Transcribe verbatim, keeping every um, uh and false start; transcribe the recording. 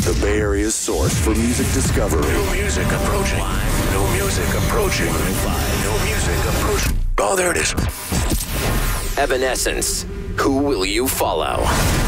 the Bay Area's source for music discovery. New music approaching. New music approaching. New music approaching. Oh, there it is. Evanescence. Who will you follow?